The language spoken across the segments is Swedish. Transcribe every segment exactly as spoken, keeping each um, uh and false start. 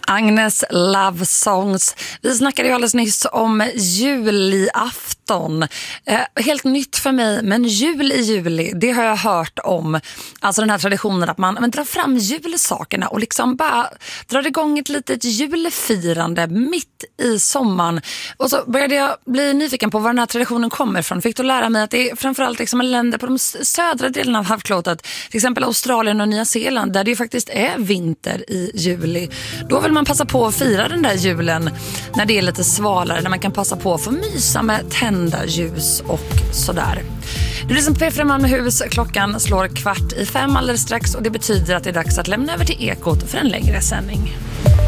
Agnes Love Songs. Vi snackade ju alldeles nyss om julafton. Eh, helt nytt för mig, men jul i juli, det har jag hört om. Alltså den här traditionen att man men, drar fram julsakerna och liksom bara drar igång ett litet julfirande mitt i sommaren. Och så började jag bli nyfiken på var den här traditionen kommer ifrån. Fick då lära mig att det är framförallt liksom länder på de södra delarna av havsklotet, till exempel Australien och Nya Zeeland, där det faktiskt är vinter i juli. Då vill man passa på att fira den där julen när det är lite svalare, när man kan passa på att få mysa med tända ljus och sådär. Det är som P fem med hus. Klockan slår kvart i fem alldeles strax och det betyder att det är dags att lämna över till Ekot för en längre sändning.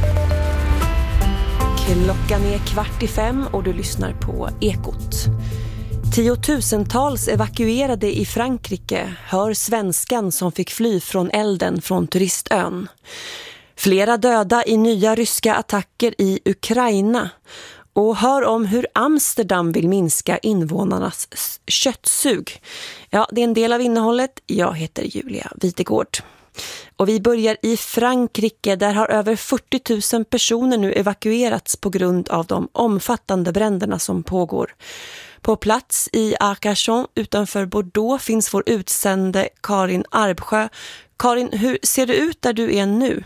Klockan är kvart i fem och du lyssnar på Ekot. Tiotusentals evakuerade i Frankrike hör svenskan som fick fly från elden från turistön. Flera döda i nya ryska attacker i Ukraina. Och hör om hur Amsterdam vill minska invånarnas köttsug. Ja, det är en del av innehållet. Jag heter Julia Videgård. Och vi börjar i Frankrike. Där har över fyrtio tusen personer nu evakuerats på grund av de omfattande bränderna som pågår. På plats i Arcachon utanför Bordeaux finns vår utsände Karin Arbsjö. Karin, hur ser det ut där du är nu?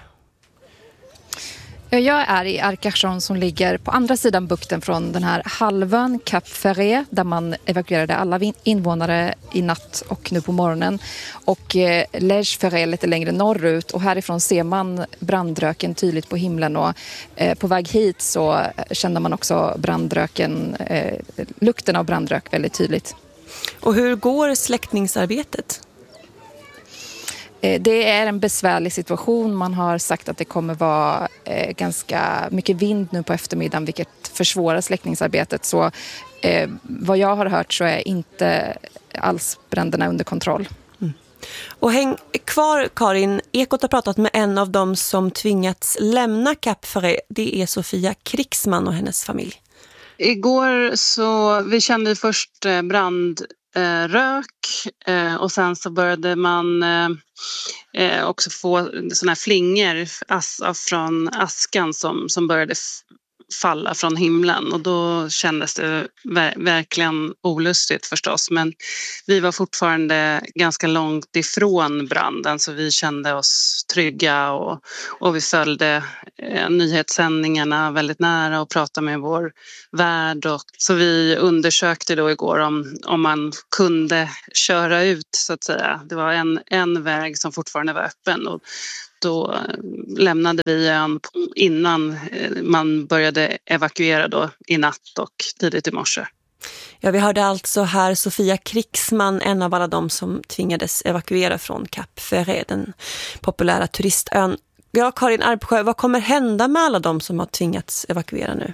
Jag är i Arcachon som ligger på andra sidan bukten från den här halvön Cap Ferret, där man evakuerade alla invånare i natt och nu på morgonen. Och eh, Les Ferret lite längre norrut, och härifrån ser man brandröken tydligt på himlen, och eh, på väg hit så kände man också brandröken, eh, lukten av brandrök väldigt tydligt. Och hur går släckningsarbetet? Det är en besvärlig situation. Man har sagt att det kommer vara eh, ganska mycket vind nu på eftermiddagen, vilket försvårar släckningsarbetet. Så eh, vad jag har hört så är inte alls bränderna under kontroll. Mm. Och häng kvar, Karin. Ekot har pratat med en av dem som tvingats lämna Cap Ferret. Det är Sofia Krigsman och hennes familj. Igår så vi kände först brand Eh, rök eh, och sen så började man eh, också få såna här flingor as, från askan som, som började f- falla från himlen, och då kändes det ver- verkligen olustigt förstås, men vi var fortfarande ganska långt ifrån branden, så vi kände oss trygga och, och vi följde eh, nyhetssändningarna väldigt nära och pratade med vår värd, och så vi undersökte då igår om, om man kunde köra ut så att säga. Det var en, en väg som fortfarande var öppen, och då lämnade vi ön innan man började evakuera då i natt och tidigt i morse. Ja, vi hörde alltså här Sofia Krigsman, en av alla de som tvingades evakuera från Cap Ferret, den populära turistön. Ja, Karin Arbsjö, vad kommer hända med alla de som har tvingats evakuera nu?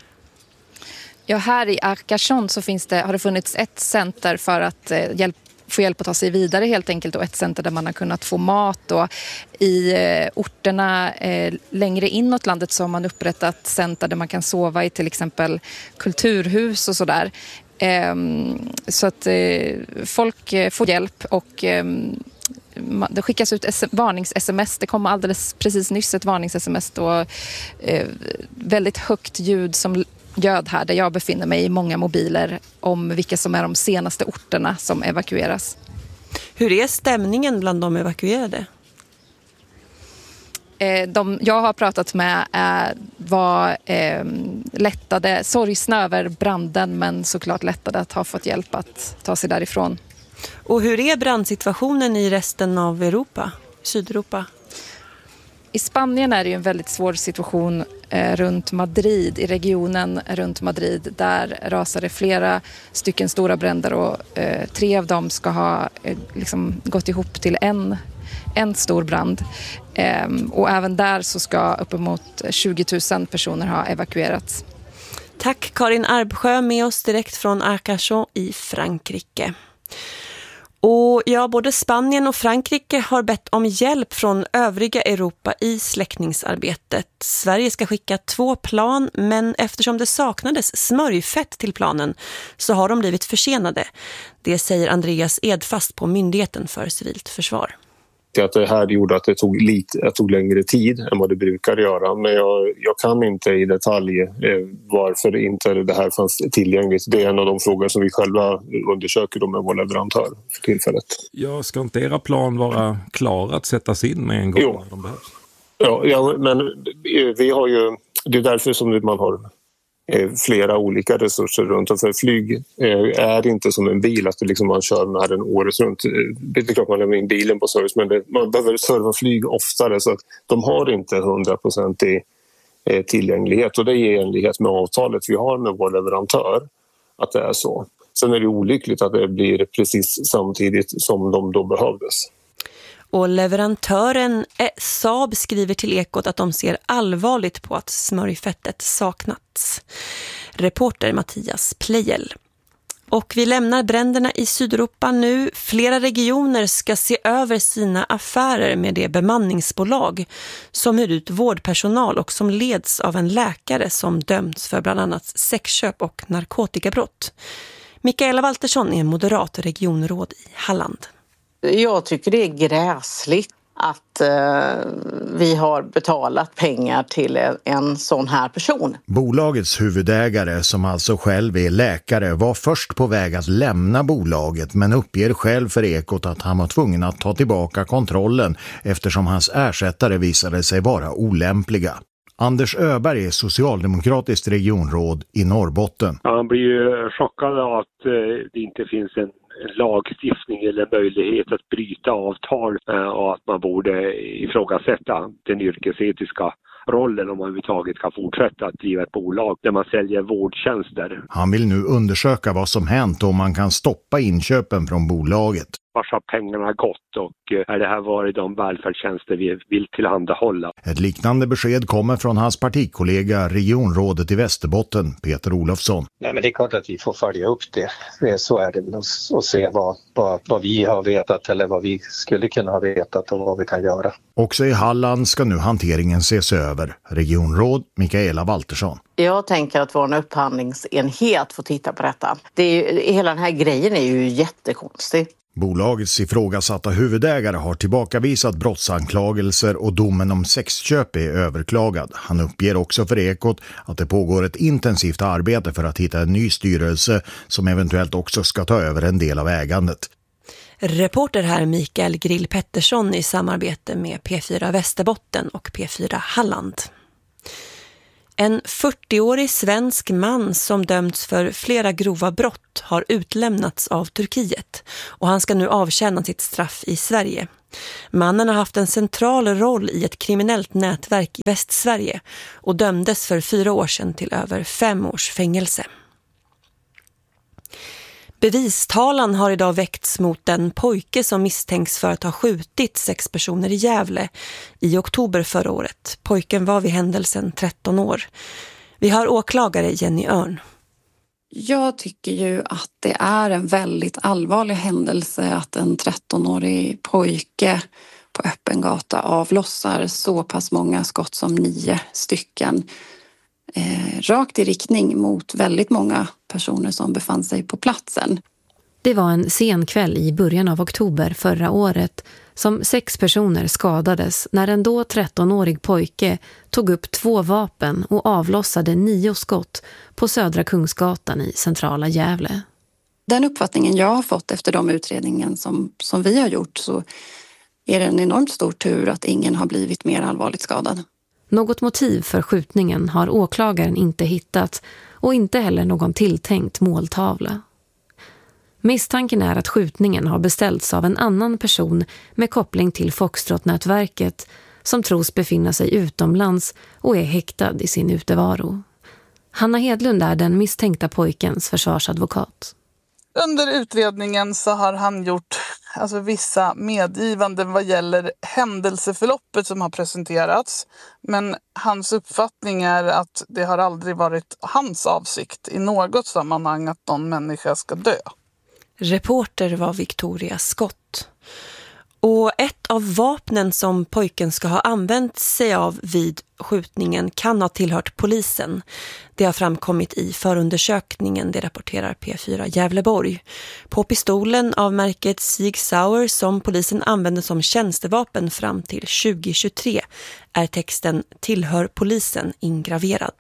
Ja, här i Arcachon så finns det, har det funnits ett center för att eh, hjälpa få hjälp att ta sig vidare helt enkelt, och ett center där man har kunnat få mat, och i eh, orterna eh, längre inåt landet så har man upprättat center där man kan sova i till exempel kulturhus och sådär. Eh, så att eh, folk eh, får hjälp, och eh, det skickas ut S- varnings-sms. Det kom alldeles precis nyss ett varnings-sms då, eh, väldigt högt ljud som ljöd här där jag befinner mig i många mobiler om vilka som är de senaste orterna som evakueras. Hur är stämningen bland de evakuerade? Eh, de jag har pratat med eh, var eh, lättade, sorgsna över branden, men såklart lättade att ha fått hjälp att ta sig därifrån. Och hur är brandsituationen i resten av Europa, Sydeuropa? I Spanien är det ju en väldigt svår situation eh, runt Madrid, i regionen runt Madrid. Där rasade flera stycken stora bränder, och eh, tre av dem ska ha eh, liksom gått ihop till en, en stor brand. Eh, och även där så ska uppemot tjugo tusen personer ha evakuerats. Tack Karin Arbsjö, med oss direkt från Arcachon i Frankrike. Och ja, både Spanien och Frankrike har bett om hjälp från övriga Europa i släckningsarbetet. Sverige ska skicka två plan, men eftersom det saknades smörjfett till planen så har de blivit försenade. Det säger Andreas Edfast på Myndigheten för civilt försvar. till att det här gjorde att det tog, lite, det tog längre tid än vad det brukar göra. Men jag, jag kan inte i detalj eh, varför inte det här fanns tillgängligt. Det är en av de frågor som vi själva undersöker då med vår leverantör för tillfället. Ja, ska inte era plan vara klara att sättas in med en gång jo. när de behövs? Ja, ja, men vi har ju, det är därför som man har flera olika resurser runt om. För flyg är inte som en bil att det liksom man kör med den året runt. Det är klart man lämnar in bilen på service, men det, man behöver serva flyg oftare, så att de har inte hundra procent i tillgänglighet, och det är i enlighet med avtalet vi har med vår leverantör att det är så. Sen är det olyckligt att det blir precis samtidigt som de då behövdes. Och leverantören Saab skriver till Ekot att de ser allvarligt på att smörjfettet saknats. Reporter Mattias Plejel. Och vi lämnar bränderna i Sydeuropa nu. Flera regioner ska se över sina affärer med det bemanningsbolag som hyr ut vårdpersonal och som leds av en läkare som dömts för bland annat sexköp och narkotikabrott. Mikaela Waltersson är moderat regionråd i Halland. Jag tycker det är gräsligt att eh, vi har betalat pengar till en, en sån här person. Bolagets huvudägare, som alltså själv är läkare, var först på väg att lämna bolaget, men uppger själv för Ekot att han var tvungen att ta tillbaka kontrollen eftersom hans ersättare visade sig vara olämpliga. Anders Öberg är socialdemokratiskt regionråd i Norrbotten. Ja, han blir ju chockad av att eh, det inte finns en lagstiftning eller möjlighet att bryta avtal, och att man borde ifrågasätta den yrkesetiska rollen om man överhuvudtaget kan fortsätta att driva ett bolag där man säljer vårdtjänster. Han vill nu undersöka vad som hänt och om man kan stoppa inköpen från bolaget. Vart har pengarna gått och är det här varit de välfärdstjänster vi vill tillhandahålla? Ett liknande besked kommer från hans partikollega regionrådet i Västerbotten, Peter Olofsson. Nej, men det är klart att vi får följa upp det. Så är det, och se vad, vad, vad vi har vetat eller vad vi skulle kunna ha vetat och vad vi kan göra. Också i Halland ska nu hanteringen ses över. Regionråd Mikaela Waltersson. Jag tänker att vår upphandlingsenhet får titta på detta. Det är ju, hela den här grejen är ju jättekonstig. Bolagets ifrågasatta huvudägare har tillbakavisat brottsanklagelser och domen om sexköp är överklagad. Han uppger också för Ekot att det pågår ett intensivt arbete för att hitta en ny styrelse som eventuellt också ska ta över en del av ägandet. Reporter här Mikael Grill Pettersson i samarbete med P fyra Västerbotten och P fyra Halland. En fyrtioårig svensk man som dömts för flera grova brott har utlämnats av Turkiet och han ska nu avtjäna sitt straff i Sverige. Mannen har haft en central roll i ett kriminellt nätverk i Västsverige och dömdes för fyra år sedan till över fem års fängelse. Bevistalan har idag väckts mot en pojke som misstänks för att ha skjutit sex personer i Gävle i oktober förra året. Pojken var vid händelsen tretton år. Vi har åklagare Jenny Örn. Jag tycker ju att det är en väldigt allvarlig händelse att en trettonårig pojke på öppen gata avlossar så pass många skott som nio stycken. Eh, rakt i riktning mot väldigt många personer som befann sig på platsen. Det var en sen kväll i början av oktober förra året som sex personer skadades när en då trettonårig pojke tog upp två vapen och avlossade nio skott på Södra Kungsgatan i centrala Gävle. Den uppfattningen jag har fått efter de utredningen som, som vi har gjort, så är det en enormt stor tur att ingen har blivit mer allvarligt skadad. Något motiv för skjutningen har åklagaren inte hittat och inte heller någon tilltänkt måltavla. Misstanken är att skjutningen har beställts av en annan person med koppling till Foxtrot-nätverket som tros befinna sig utomlands och är häktad i sin utevaro. Hanna Hedlund är den misstänkta pojkens försvarsadvokat. Under utredningen så har han gjort alltså, vissa medgivanden vad gäller händelseförloppet som har presenterats. Men hans uppfattning är att det har aldrig varit hans avsikt i något sammanhang att någon människa ska dö. Reporter var Victoria Skott. Och ett av vapnen som pojken ska ha använt sig av vid skjutningen kan ha tillhört polisen. Det har framkommit i förundersökningen, det rapporterar P fyra Gävleborg. På pistolen av märket Sig Sauer som polisen använde som tjänstevapen fram till tjugo tjugotre är texten "Tillhör polisen" ingraverad.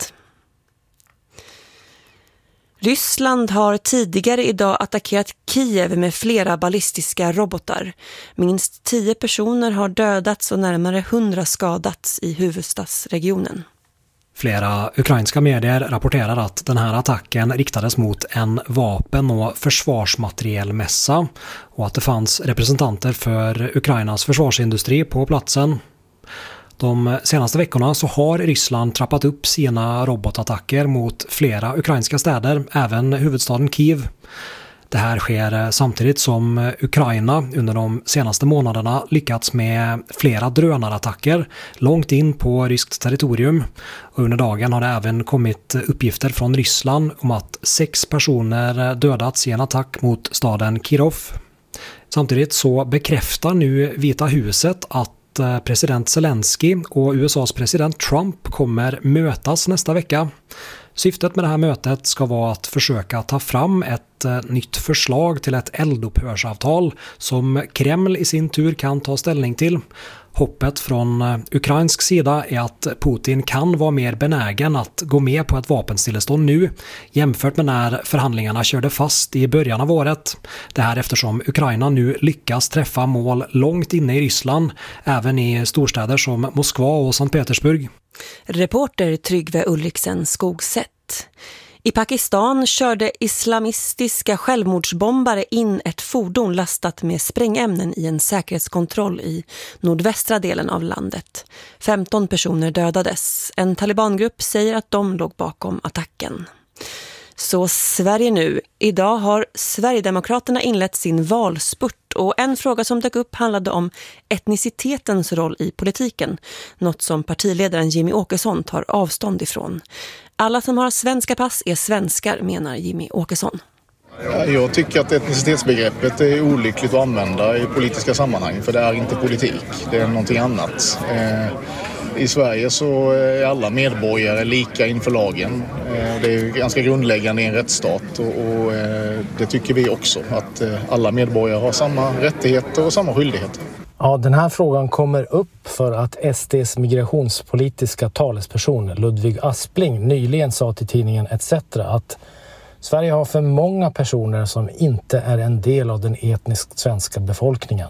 Ryssland har tidigare idag attackerat Kiev med flera ballistiska robotar. Minst tio personer har dödats och närmare hundra skadats i huvudstadsregionen. Flera ukrainska medier rapporterar att den här attacken riktades mot en vapen- och försvarsmaterielmässa och att det fanns representanter för Ukrainas försvarsindustri på platsen. De senaste veckorna så har Ryssland trappat upp sina robotattacker mot flera ukrainska städer, även huvudstaden Kiev. Det här sker samtidigt som Ukraina under de senaste månaderna lyckats med flera drönarattacker långt in på ryskt territorium. Och under dagen har det även kommit uppgifter från Ryssland om att sex personer dödats i en attack mot staden Kirov. Samtidigt så bekräftar nu Vita huset att president Zelensky och U S A:s president Trump kommer mötas nästa vecka. Syftet med det här mötet ska vara att försöka ta fram ett nytt förslag till ett eldupphörsavtal som Kreml i sin tur kan ta ställning till. Hoppet från ukrainsk sida är att Putin kan vara mer benägen att gå med på ett vapenstillestånd nu jämfört med när förhandlingarna körde fast i början av året. Det här eftersom Ukraina nu lyckas träffa mål långt inne i Ryssland, även i storstäder som Moskva och Sankt Petersburg. Reporter Tryggve Ulriksen Skogsätt. I Pakistan körde islamistiska självmordsbombare in ett fordon lastat med sprängämnen i en säkerhetskontroll i nordvästra delen av landet. femton personer dödades. En talibangrupp säger att de låg bakom attacken. Så Sverige nu. Idag har Sverigedemokraterna inlett sin valspurt och en fråga som dök upp handlade om etnicitetens roll i politiken. Något som partiledaren Jimmy Åkesson tar avstånd ifrån. Alla som har svenska pass är svenskar, menar Jimmy Åkesson. Jag tycker att etnicitetsbegreppet är olyckligt att använda i politiska sammanhang, för det är inte politik, det är någonting annat. I Sverige så är alla medborgare lika inför lagen. Det är ganska grundläggande i en rättsstat och det tycker vi också, att alla medborgare har samma rättigheter och samma skyldigheter. Ja, den här frågan kommer upp för att S D:s migrationspolitiska talesperson Ludvig Aspling nyligen sa till tidningen et cetera att Sverige har för många personer som inte är en del av den etniskt svenska befolkningen.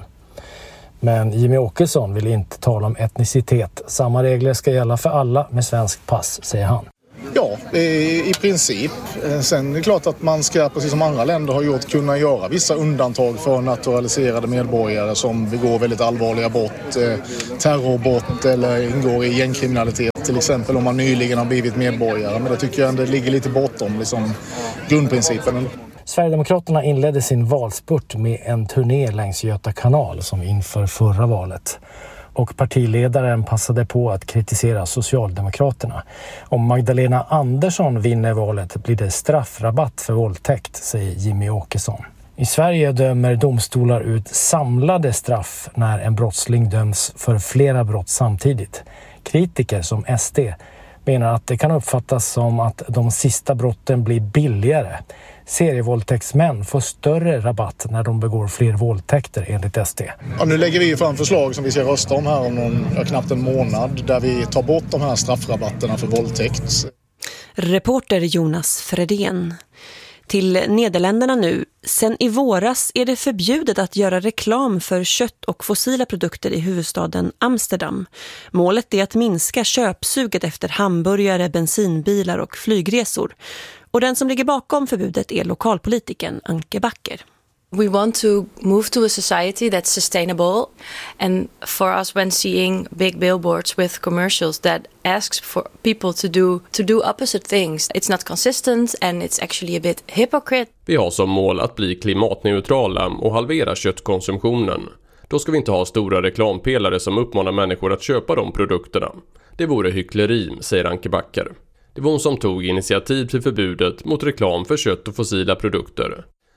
Men Jimmy Åkesson vill inte tala om etnicitet. Samma regler ska gälla för alla med svensk pass, säger han. Ja, i princip. Sen är det klart att man ska, precis som andra länder har gjort, kunna göra vissa undantag för naturaliserade medborgare som begår väldigt allvarliga brott, terrorbrott eller ingår i gängkriminalitet, till exempel om man nyligen har blivit medborgare. Men det tycker jag det ligger lite bortom liksom, grundprincipen. Sverigedemokraterna inledde sin valspurt med en turné längs Göta kanal som inför förra valet. Och partiledaren passade på att kritisera Socialdemokraterna. Om Magdalena Andersson vinner valet blir det straffrabatt för våldtäkt, säger Jimmy Åkesson. I Sverige dömer domstolar ut samlade straff när en brottsling döms för flera brott samtidigt. Kritiker som S D menar att det kan uppfattas som att de sista brotten blir billigare. Serievåldtäktsmän får större rabatt när de begår fler våldtäkter enligt S D. Ja, nu lägger vi fram förslag som vi ska rösta om här om någon, knappt en månad där vi tar bort de här straffrabatterna för våldtäkt. Reporter Jonas Fredén. Till Nederländerna nu. Sen i våras är det förbjudet att göra reklam för kött och fossila produkter i huvudstaden Amsterdam. Målet är att minska köpsuget efter hamburgare, bensinbilar och flygresor. Och den som ligger bakom förbudet är lokalpolitikern Anke Backer. We want to move to a society that's sustainable, and for us, when seeing big billboards with commercials that asks for people to do to do opposite things, it's not consistent and it's actually a bit hypocrite. Vi har som mål att bli klimatneutrala och halvera köttkonsumtionen. Då ska vi inte ha stora reklampelare som uppmanar människor att köpa de produkterna. Det vore hyckleri, säger Anke Backer. Det var hon som tog initiativ till förbudet mot reklam för kött och fossila produkter.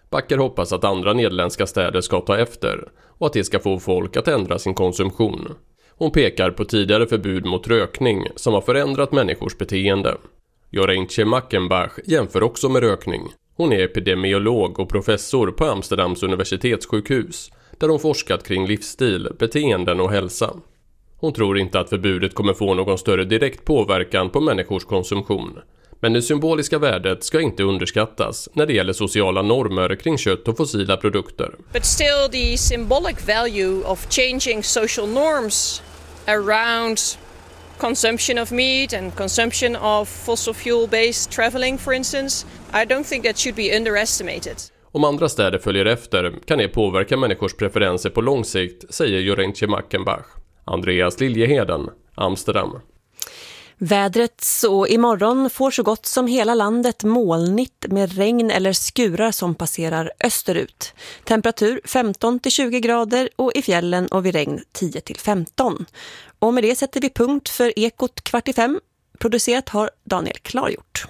Backer hoppas att andra nederländska städer ska ta efter och att det ska få folk att ändra sin konsumtion. Hon pekar på tidigare förbud mot rökning som har förändrat människors beteende. Jorentje Mackenbach jämför också med rökning. Hon är epidemiolog och professor på Amsterdams universitetssjukhus där hon forskat kring livsstil, beteenden och hälsa. Hon tror inte att förbudet kommer få någon större direkt påverkan på människors konsumtion. Men det symboliska värdet ska inte underskattas när det gäller sociala normer kring kött och fossila produkter. But still the symbolic value of changing social norms around consumption of meat and consumption of fossil fuel-based traveling, for instance, I don't think that should be underestimated. Om andra städer följer efter kan det påverka människors preferenser på lång sikt, säger Jorentje Mackenbach. Andreas Liljeheden, Amsterdam. Vädret så imorgon får så gott som hela landet molnigt med regn eller skurar som passerar österut. Temperatur femton till tjugo grader och i fjällen och vid regn tio till femton. Och med det sätter vi punkt för Ekot kvart i fem. Producerat har Daniel Klargjort.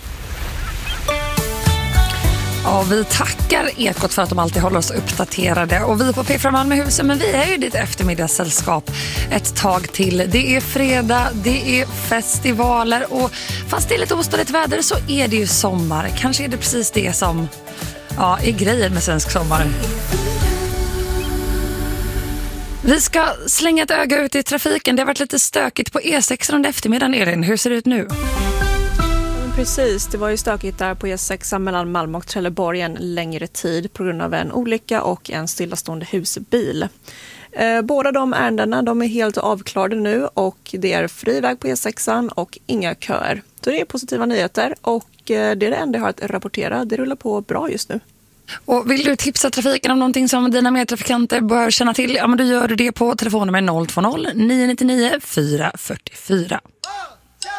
Ja, vi tackar Ekot för att de alltid håller oss uppdaterade. Och vi på P fyra Malmöhuset, men vi är ju ditt eftermiddagssällskap ett tag till. Det är fredag, det är festivaler och fast det är lite ostadigt väder så är det ju sommar. Kanske är det precis det som ja, är grejen med svensk sommar. Vi ska slänga ett öga ut i trafiken. Det har varit lite stökigt på E sex under eftermiddagen, Elin. Hur ser det ut nu? Precis, det var ju stökigt där på E sex mellan Malmö och Trelleborg en längre tid på grund av en olycka och en stillastående husbil. Båda de ärendena de är helt avklarade nu och det är fri väg på E sex och inga köer. Så det är positiva nyheter och det är det enda jag har att rapportera. Det rullar på bra just nu. Och vill du tipsa trafiken om någonting som dina medtrafikanter bör känna till, ja men då gör du det på telefonnummer noll två noll nio nio nio fyra fyra fyra.